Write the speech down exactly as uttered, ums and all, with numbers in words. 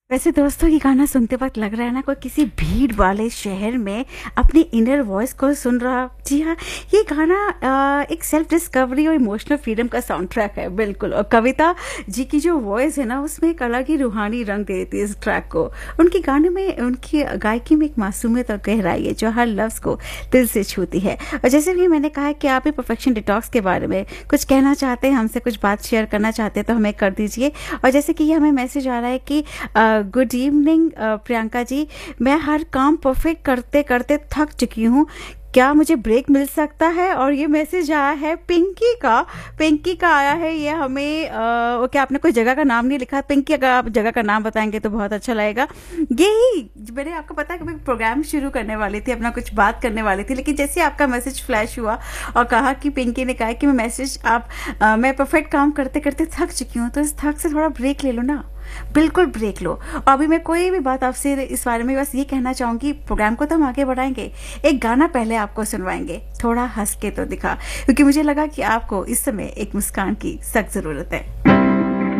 वैसे दोस्तों, ये गाना सुनते वक्त लग रहा है ना कोई किसी भीड़ वाले शहर में अपनी इनर वॉइस को सुन रहा। जी हाँ, ये गाना अ, एक सेल्फ डिस्कवरी और इमोशनल फ्रीडम का साउंड ट्रैक है बिल्कुल। और कविता जी की जो वॉइस है ना, उसमें एक अलग ही रूहानी रंग दे देती है इस ट्रैक को। उनके गाने में, उनकी गायकी में एक मासूमियत और गहराई है जो हर लफ्ज को दिल से छूती है। और जैसे भी मैंने कहा कि आप भी परफेक्शन डिटॉक्स के बारे में कुछ कहना चाहते हैं, हमसे कुछ बात शेयर करना चाहते हैं तो हमें कर दीजिए। और जैसे कि ये हमें मैसेज आ रहा है कि गुड इवनिंग प्रियंका जी, मैं हर काम परफेक्ट करते करते थक चुकी हूँ, क्या मुझे ब्रेक मिल सकता है? और ये मैसेज आया है पिंकी का पिंकी का आया है ये हमें। आ, ओके, आपने कोई जगह का नाम नहीं लिखा। पिंकी, अगर आप जगह का नाम बताएंगे तो बहुत अच्छा लगेगा। यही मैंने आपको पता है कि मैं प्रोग्राम शुरू करने वाली थी, अपना कुछ बात करने वाली थी, लेकिन जैसे आपका मैसेज फ्लैश हुआ और कहा कि पिंकी ने कहा कि मैं मैसेज आप आ, मैं परफेक्ट काम करते करते थक चुकी हूँ, तो इस थक से थोड़ा ब्रेक ले लो ना, बिल्कुल ब्रेक लो। और अभी मैं कोई भी बात आपसे इस बारे में बस ये कहना चाहूंगी, प्रोग्राम को तो हम आगे बढ़ाएंगे, एक गाना पहले आपको सुनवाएंगे, थोड़ा हंस के तो दिखा, क्योंकि मुझे लगा कि आपको इस समय एक मुस्कान की सख्त जरूरत है।